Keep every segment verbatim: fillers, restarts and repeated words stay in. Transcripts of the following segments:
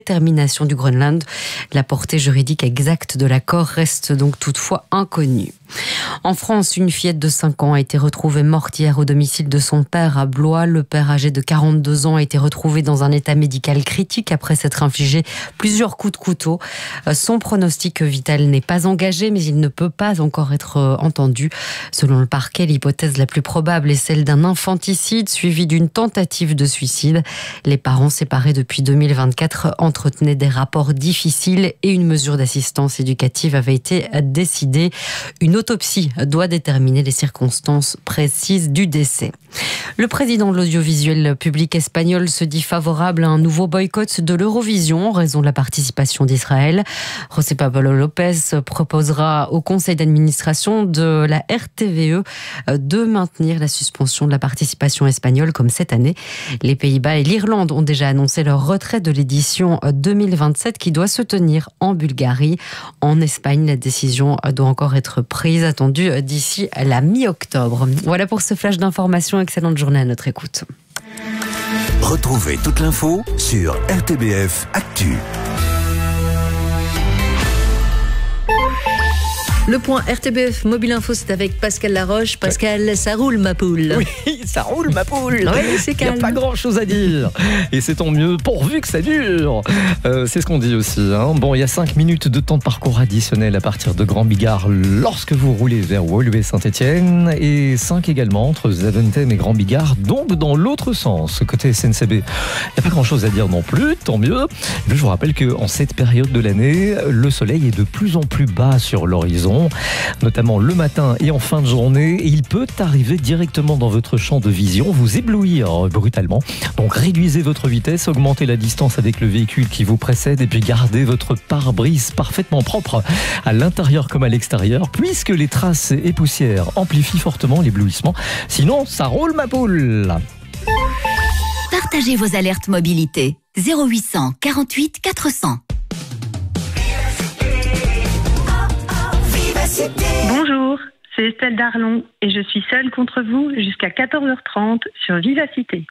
Termination du Groenland. La portée juridique exacte de l'accord reste donc toutefois inconnue. En France, une fillette de cinq ans a été retrouvée morte hier au domicile de son père à Blois. Le père âgé de quarante-deux ans a été retrouvé dans un état médical critique après s'être infligé plusieurs coups de couteau. Son pronostic vital n'est pas engagé, mais il ne peut pas encore être entendu. Selon le parquet, l'hypothèse la plus probable est celle d'un infanticide suivi d'une tentative de suicide. Les parents, séparés depuis deux mille vingt-quatre, entretenaient des rapports difficiles et une mesure d'assistance éducative avait été décidée. Une L'autopsie doit déterminer les circonstances précises du décès. Le président de l'audiovisuel public espagnol se dit favorable à un nouveau boycott de l'Eurovision en raison de la participation d'Israël. José Pablo López proposera au conseil d'administration de la R T V E de maintenir la suspension de la participation espagnole comme cette année. Les Pays-Bas et l'Irlande ont déjà annoncé leur retrait de l'édition deux mille vingt-sept qui doit se tenir en Bulgarie. En Espagne, la décision doit encore être prise, attendue d'ici à la mi-octobre. Voilà pour ce flash d'information. Excellente journée à notre écoute. Retrouvez toute l'info sur R T B F Actu. Le point R T B F Mobile Info, c'est avec Pascal Laroche. Pascal, ça roule ma poule. Oui, ça roule ma poule. Oui, c'est calme. Il n'y a pas grand chose à dire. Et c'est tant mieux, pourvu que ça dure. Euh, c'est ce qu'on dit aussi. Hein. Bon, il y a cinq minutes de temps de parcours additionnel à partir de Grand Bigard lorsque vous roulez vers Woluwe Saint-Etienne. Et cinq également entre Zaventem et Grand Bigard, donc dans l'autre sens, côté S N C B. Il n'y a pas grand chose à dire non plus, tant mieux. Je vous rappelle qu'en cette période de l'année, le soleil est de plus en plus bas sur l'horizon, notamment le matin et en fin de journée, et il peut arriver directement dans votre champ de vision, vous éblouir brutalement. Donc réduisez votre vitesse, augmentez la distance avec le véhicule qui vous précède et puis gardez votre pare-brise parfaitement propre à l'intérieur comme à l'extérieur, puisque les traces et poussières amplifient fortement l'éblouissement. Sinon, ça roule ma poule. Partagez vos alertes mobilité. zéro huit cent quarante-huit quatre cents. Bonjour, c'est Estelle Darlon et je suis seule contre vous jusqu'à quatorze heures trente sur Vivacité.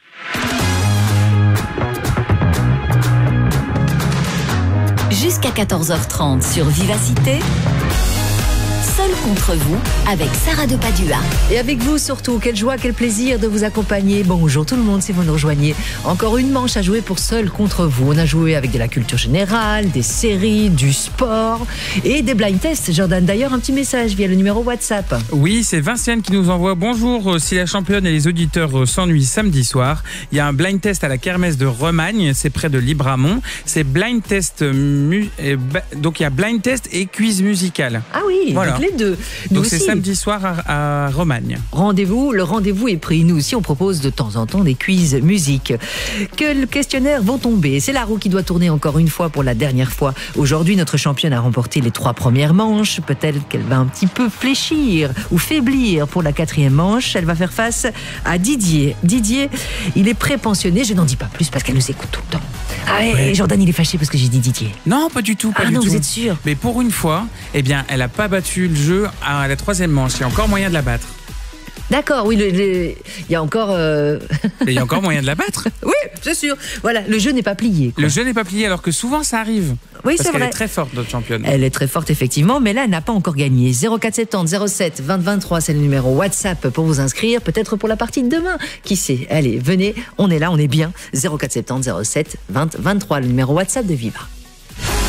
Jusqu'à quatorze heures trente sur Vivacité. Seul contre vous, avec Sarah de Padua. Et avec vous surtout, quelle joie, quel plaisir de vous accompagner. Bonjour tout le monde, si vous nous rejoignez. Encore une manche à jouer pour Seul contre vous. On a joué avec de la culture générale, des séries, du sport et des blind tests. Jordan, d'ailleurs, un petit message via le numéro WhatsApp. Oui, c'est Vinciane qui nous envoie. Bonjour, si la championne et les auditeurs s'ennuient samedi soir, il y a un blind test à la kermesse de Remagne, c'est près de Libramont. C'est blind test, mu... donc il y a blind test et quiz musical. Ah oui, voilà. Les deux. Nous Donc aussi. C'est samedi soir à, à Romagne. Rendez-vous, le rendez-vous est pris. Nous aussi, on propose de temps en temps des quiz musique. Quels questionnaires vont tomber? C'est la roue qui doit tourner encore une fois pour la dernière fois. Aujourd'hui, notre championne a remporté les trois premières manches. Peut-être qu'elle va un petit peu fléchir ou faiblir pour la quatrième manche. Elle va faire face à Didier. Didier, il est pré-pensionné. Je n'en dis pas plus parce qu'elle nous écoute tout le temps. Ah et ouais. Jordan, il est fâché parce que j'ai dit Didier. Non, pas du tout. Pas ah du non, tout. Vous êtes sûr? Mais pour une fois, eh bien, elle n'a pas battu le jeu à la troisième manche. Il y a encore moyen de la battre. D'accord, oui, le, le, il y a encore... Euh... Il y a encore moyen de la battre. Oui, c'est sûr. Voilà, le jeu n'est pas plié. Quoi. Le jeu n'est pas plié, alors que souvent ça arrive. Oui, parce c'est qu'elle vrai. est très forte, notre championne. Elle est très forte, effectivement, mais là, elle n'a pas encore gagné. zéro quatre soixante-dix zéro sept vingt vingt-trois, c'est le numéro WhatsApp pour vous inscrire, peut-être pour la partie de demain. Qui sait? Allez, venez, on est là, on est bien. zéro quatre soixante-dix zéro sept vingt vingt-trois, le numéro WhatsApp de Viva.